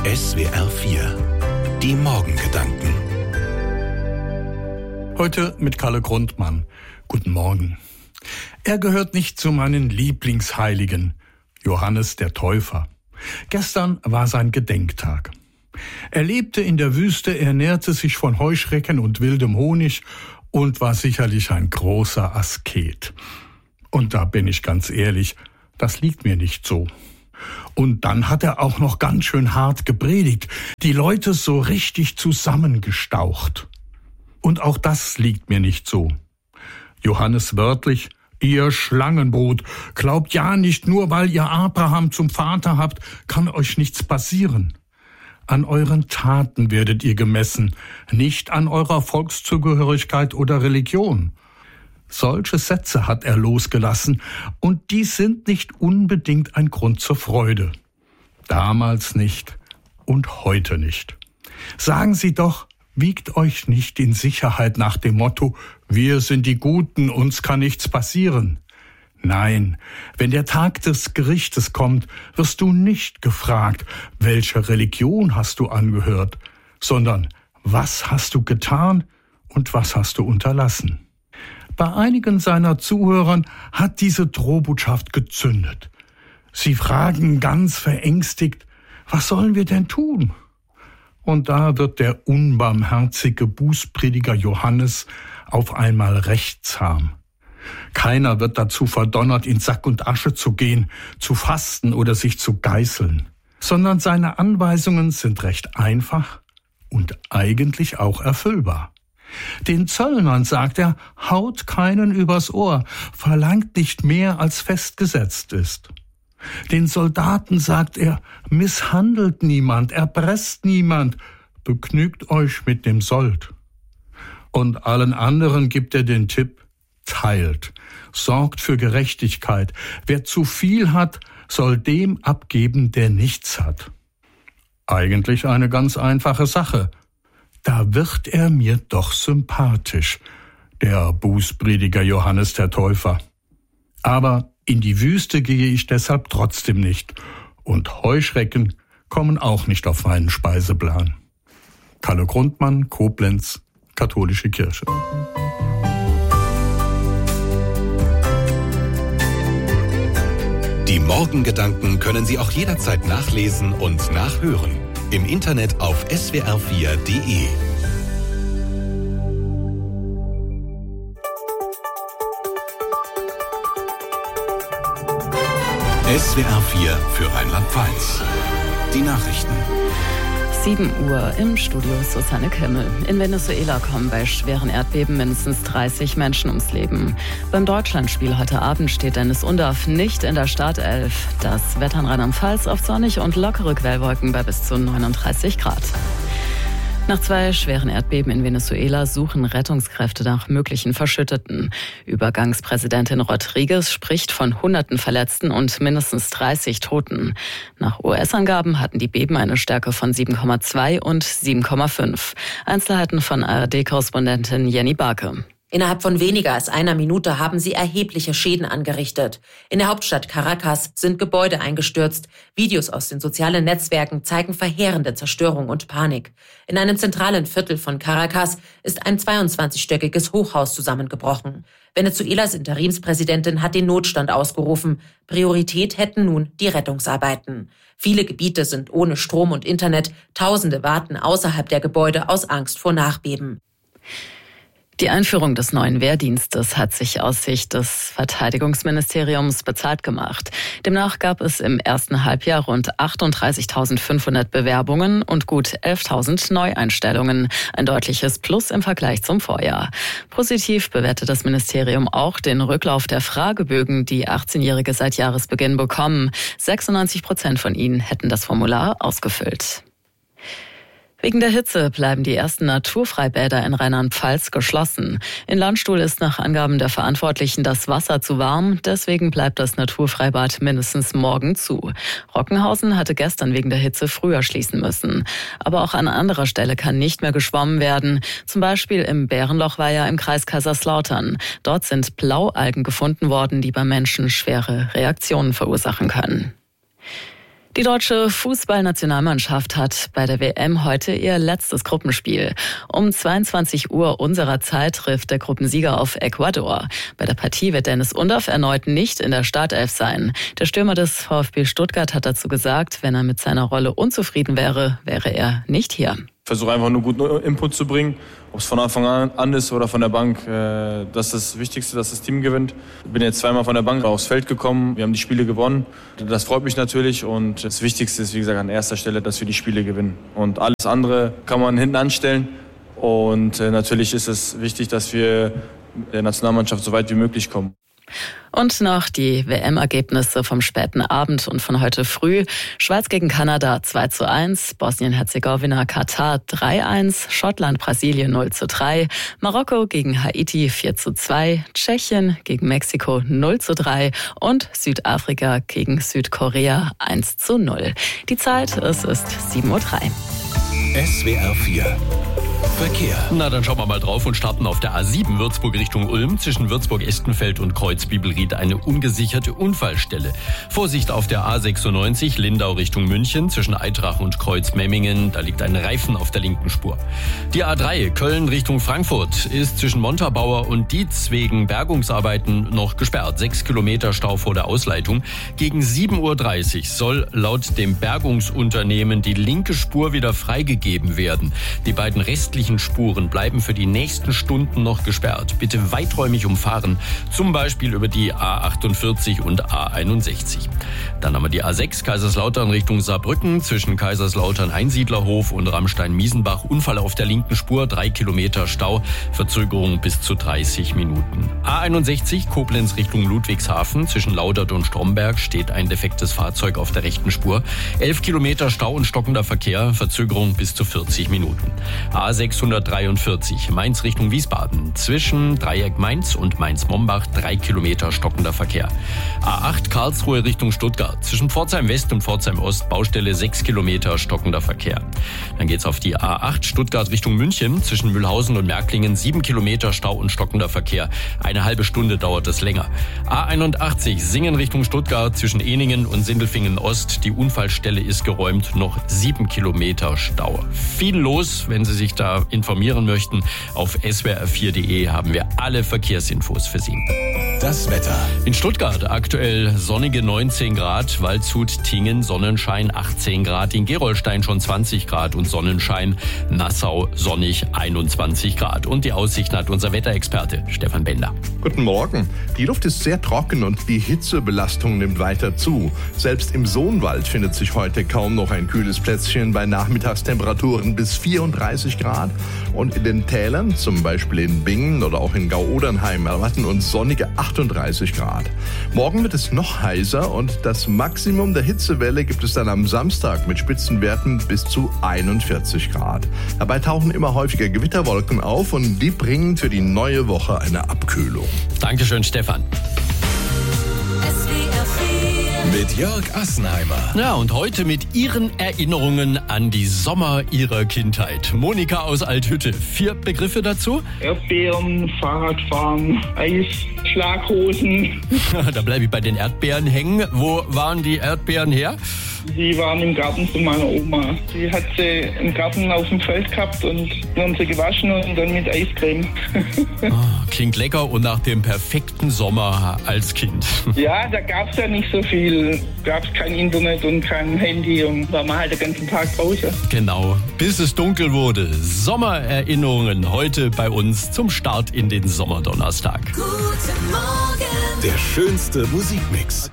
SWR 4. Die Morgengedanken. Heute mit Kalle Grundmann. Guten Morgen. Er gehört nicht zu meinen Lieblingsheiligen, Johannes der Täufer. Gestern war sein Gedenktag. Er lebte in der Wüste, ernährte sich von Heuschrecken und wildem Honig und war sicherlich ein großer Asket. Und da bin ich ganz ehrlich, das liegt mir nicht so. Und dann hat er auch noch ganz schön hart gepredigt, die Leute so richtig zusammengestaucht. Und auch das liegt mir nicht so. Johannes wörtlich: Ihr Schlangenbrut, glaubt ja nicht, nur weil ihr Abraham zum Vater habt, kann euch nichts passieren. An euren Taten werdet ihr gemessen, nicht an eurer Volkszugehörigkeit oder Religion. Solche Sätze hat er losgelassen, und die sind nicht unbedingt ein Grund zur Freude. Damals nicht und heute nicht. Sagen Sie doch, wiegt euch nicht in Sicherheit nach dem Motto, wir sind die Guten, uns kann nichts passieren. Nein, wenn der Tag des Gerichtes kommt, wirst du nicht gefragt, welche Religion hast du angehört, sondern was hast du getan und was hast du unterlassen. Bei einigen seiner Zuhörern hat diese Drohbotschaft gezündet. Sie fragen ganz verängstigt, was sollen wir denn tun? Und da wird der unbarmherzige Bußprediger Johannes auf einmal rechtsam. Keiner wird dazu verdonnert, in Sack und Asche zu gehen, zu fasten oder sich zu geißeln, sondern seine Anweisungen sind recht einfach und eigentlich auch erfüllbar. Den Zöllnern sagt er, haut keinen übers Ohr, verlangt nicht mehr, als festgesetzt ist. Den Soldaten sagt er, misshandelt niemand, erpresst niemand, begnügt euch mit dem Sold. Und allen anderen gibt er den Tipp, teilt, sorgt für Gerechtigkeit. Wer zu viel hat, soll dem abgeben, der nichts hat. Eigentlich eine ganz einfache Sache. Da wird er mir doch sympathisch, der Bußprediger Johannes der Täufer. Aber in die Wüste gehe ich deshalb trotzdem nicht. Und Heuschrecken kommen auch nicht auf meinen Speiseplan. Kalle Grundmann, Koblenz, Katholische Kirche. Die Morgengedanken können Sie auch jederzeit nachlesen und nachhören. Im Internet auf swr4.de. SWR 4 für Rheinland-Pfalz. Die Nachrichten. 7 Uhr im Studio Susanne Kemmel. In Venezuela kommen bei schweren Erdbeben mindestens 30 Menschen ums Leben. Beim Deutschlandspiel heute Abend steht Dennis Undaff nicht in der Startelf. Das Wetter in Rheinland-Pfalz oft sonnig und lockere Quellwolken bei bis zu 39 Grad. Nach 2 schweren Erdbeben in Venezuela suchen Rettungskräfte nach möglichen Verschütteten. Übergangspräsidentin Rodriguez spricht von Hunderten Verletzten und mindestens 30 Toten. Nach US-Angaben hatten die Beben eine Stärke von 7,2 und 7,5. Einzelheiten von ARD-Korrespondentin Jenny Barke. Innerhalb von weniger als einer Minute haben sie erhebliche Schäden angerichtet. In der Hauptstadt Caracas sind Gebäude eingestürzt. Videos aus den sozialen Netzwerken zeigen verheerende Zerstörung und Panik. In einem zentralen Viertel von Caracas ist ein 22-stöckiges Hochhaus zusammengebrochen. Venezuelas Interimspräsidentin hat den Notstand ausgerufen. Priorität hätten nun die Rettungsarbeiten. Viele Gebiete sind ohne Strom und Internet. Tausende warten außerhalb der Gebäude aus Angst vor Nachbeben. Die Einführung des neuen Wehrdienstes hat sich aus Sicht des Verteidigungsministeriums bezahlt gemacht. Demnach gab es im ersten Halbjahr rund 38.500 Bewerbungen und gut 11.000 Neueinstellungen. Ein deutliches Plus im Vergleich zum Vorjahr. Positiv bewertet das Ministerium auch den Rücklauf der Fragebögen, die 18-Jährige seit Jahresbeginn bekommen. 96% von ihnen hätten das Formular ausgefüllt. Wegen der Hitze bleiben die ersten Naturfreibäder in Rheinland-Pfalz geschlossen. In Landstuhl ist nach Angaben der Verantwortlichen das Wasser zu warm. Deswegen bleibt das Naturfreibad mindestens morgen zu. Rockenhausen hatte gestern wegen der Hitze früher schließen müssen. Aber auch an anderer Stelle kann nicht mehr geschwommen werden. Zum Beispiel im Bärenlochweiher im Kreis Kaiserslautern. Dort sind Blaualgen gefunden worden, die beim Menschen schwere Reaktionen verursachen können. Die deutsche Fußballnationalmannschaft hat bei der WM heute ihr letztes Gruppenspiel. Um 22 Uhr unserer Zeit trifft der Gruppensieger auf Ecuador. Bei der Partie wird Dennis Undaff erneut nicht in der Startelf sein. Der Stürmer des VfB Stuttgart hat dazu gesagt, wenn er mit seiner Rolle unzufrieden wäre, wäre er nicht hier. Ich versuche einfach nur guten Input zu bringen, ob es von Anfang an ist oder von der Bank. Das ist das Wichtigste, dass das Team gewinnt. Ich bin jetzt zweimal von der Bank aufs Feld gekommen, wir haben die Spiele gewonnen. Das freut mich natürlich und das Wichtigste ist, wie gesagt, an erster Stelle, dass wir die Spiele gewinnen. Und alles andere kann man hinten anstellen und natürlich ist es wichtig, dass wir der Nationalmannschaft so weit wie möglich kommen. Und noch die WM-Ergebnisse vom späten Abend und von heute früh. Schweiz gegen Kanada 2:1, Bosnien-Herzegowina, Katar 3:1, Schottland, Brasilien 0:3, Marokko gegen Haiti 4:2, Tschechien gegen Mexiko 0:3 und Südafrika gegen Südkorea 1:0. Die Zeit, es ist 7:03 Uhr. SWR 4 Verkehr. Na, dann schauen wir mal drauf und starten auf der A7 Würzburg Richtung Ulm. Zwischen Würzburg-Estenfeld und Kreuz-Bibelried eine ungesicherte Unfallstelle. Vorsicht auf der A96 Lindau Richtung München. Zwischen Eitrach und Kreuz-Memmingen, da liegt ein Reifen auf der linken Spur. Die A3 Köln Richtung Frankfurt ist zwischen Montabaur und Dietz wegen Bergungsarbeiten noch gesperrt. 6 Kilometer Stau vor der Ausleitung. Gegen 7:30 Uhr soll laut dem Bergungsunternehmen die linke Spur wieder freigegeben werden. Die beiden restlichen Spuren bleiben für die nächsten Stunden noch gesperrt. Bitte weiträumig umfahren, zum Beispiel über die A48 und A61. Dann haben wir die A6 Kaiserslautern Richtung Saarbrücken, zwischen Kaiserslautern Einsiedlerhof und Rammstein-Miesenbach. Unfall auf der linken Spur, 3 Kilometer Stau, Verzögerung bis zu 30 Minuten. A61 Koblenz Richtung Ludwigshafen, zwischen Laudert und Stromberg steht ein defektes Fahrzeug auf der rechten Spur. 11 Kilometer Stau und stockender Verkehr, Verzögerung bis zu 40 Minuten. A643 Mainz Richtung Wiesbaden, zwischen Dreieck Mainz und Mainz-Mombach 3 Kilometer stockender Verkehr. A8 Karlsruhe Richtung Stuttgart, zwischen Pforzheim West und Pforzheim Ost Baustelle 6 Kilometer stockender Verkehr. Dann geht's auf die A8 Stuttgart Richtung München, zwischen Mühlhausen und Märklingen 7 Kilometer Stau und stockender Verkehr. Eine halbe Stunde dauert es länger. A81 Singen Richtung Stuttgart, zwischen Eningen und Sindelfingen Ost. Die Unfallstelle ist geräumt, noch 7 Kilometer Stau. Viel los, wenn Sie sich da informieren möchten. Auf swr4.de haben wir alle Verkehrsinfos für Sie. Das Wetter. In Stuttgart aktuell sonnige 19 Grad, Waldshut, Tingen, Sonnenschein 18 Grad, in Gerolstein schon 20 Grad und Sonnenschein, Nassau sonnig 21 Grad. Und die Aussichten hat unser Wetterexperte Stefan Bender. Guten Morgen. Die Luft ist sehr trocken und die Hitzebelastung nimmt weiter zu. Selbst im Sohnwald findet sich heute kaum noch ein kühles Plätzchen bei Nachmittagstemperaturen bis 34 Grad. Und in den Tälern, zum Beispiel in Bingen oder auch in Gau-Odernheim, erwarten uns sonnige 38 Grad. Morgen wird es noch heißer und das Maximum der Hitzewelle gibt es dann am Samstag mit Spitzenwerten bis zu 41 Grad. Dabei tauchen immer häufiger Gewitterwolken auf und die bringen für die neue Woche eine Abkühlung. Dankeschön, Stefan. Mit Jörg Assenheimer. Ja, und heute mit Ihren Erinnerungen an die Sommer Ihrer Kindheit. Monika aus Althütte, 4 Begriffe dazu? Erdbeeren, Fahrradfahren, Eis, Schlaghosen. Da bleibe ich bei den Erdbeeren hängen. Wo waren die Erdbeeren her? Die waren im Garten von meiner Oma. Die hat sie im Garten auf dem Feld gehabt und dann haben sie gewaschen und dann mit Eiscreme. Klingt lecker und nach dem perfekten Sommer als Kind. Ja, da gab es ja nicht so viel. Gab es kein Internet und kein Handy und war man halt den ganzen Tag draußen. Genau, bis es dunkel wurde. Sommererinnerungen heute bei uns zum Start in den Sommerdonnerstag. Guten Morgen. Der schönste Musikmix.